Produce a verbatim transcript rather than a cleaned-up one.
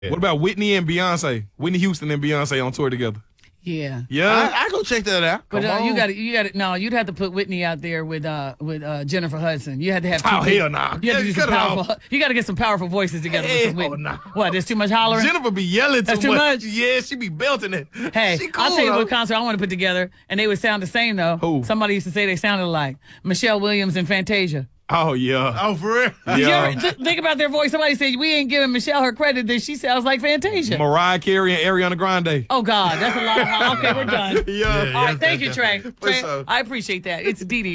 What about Whitney and Beyonce? Whitney Houston and Beyonce on tour together. Yeah. Yeah. I, I go check that out. But Come uh, you on. got to, you got to, no, you'd have to put Whitney out there with uh with uh, Jennifer Hudson. You had to have. Oh, two hell nah. You, have to Yeah, do cut some it powerful, you got to get some powerful voices together with some Hell Whitney. nah. What? There's too much hollering. Jennifer be yelling too, That's too much? Yeah, she be belting it. Hey, she cool, I'll tell you though. what concert I want to put together, and they would sound the same though. Who? Somebody used to say they sounded alike. Michelle Williams and Fantasia. Oh, yeah. Oh, for real? Did you Yeah. ever th- think about their voice? Somebody said we ain't giving Michelle her credit that she sounds like Fantasia. Mariah Carey and Ariana Grande. Oh God, that's a lot of. Okay, we're done. Yeah. All right, thank you, Trey. For Trey, sure. I appreciate that. It's Dee Dee.